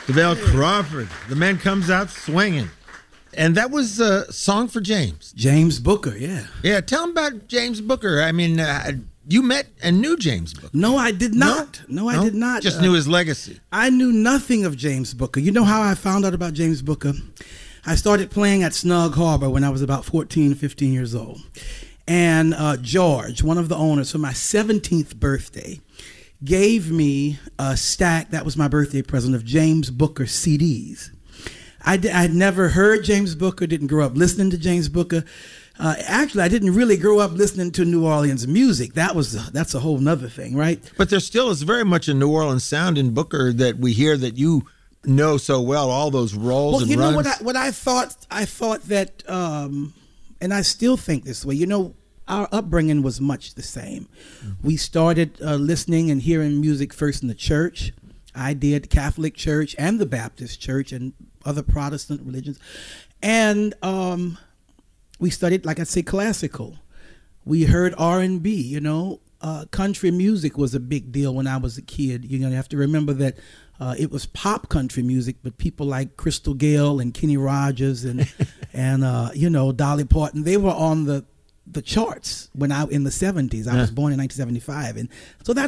DeVale Crawford. The man comes out swinging. And that was a song for James. James Booker, yeah. Yeah, tell him about James Booker. I mean, you met and knew James Booker. No, I did not. No, I did not. Just knew his legacy. I knew nothing of James Booker. You know how I found out about James Booker? I started playing at Snug Harbor when I was about 14, 15 years old. And George, one of the owners, for my 17th birthday, gave me a stack, that was my birthday present, of James Booker CDs. I'd never heard James Booker, didn't grow up listening to James Booker. Actually, I didn't really grow up listening to New Orleans music. That's a whole nother thing, right? But there still is very much a New Orleans sound in Booker that we hear that you know so well, all those rolls and runs. Well, you know what I thought? I thought that, and I still think this way, our upbringing was much the same. Mm-hmm. We started listening and hearing music first in the church. I did, Catholic Church and the Baptist Church and other Protestant religions. And we studied, like I say, classical. We heard R&B, country music was a big deal when I was a kid. You have to remember that it was pop country music, but people like Crystal Gayle and Kenny Rogers and Dolly Parton, they were on the charts when in the 70s. I was born in 1975. And so that's